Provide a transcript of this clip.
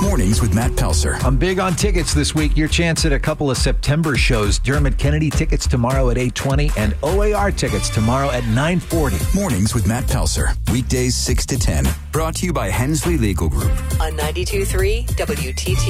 Mornings with Matt Pelser. I'm big on tickets this week. Your chance at a couple of September shows. Dermot Kennedy tickets tomorrow at 8:20 and OAR tickets tomorrow at 9:40. Mornings with Matt Pelser. Weekdays 6 to 10. Brought to you by Hensley Legal Group. On 92.3 WTT.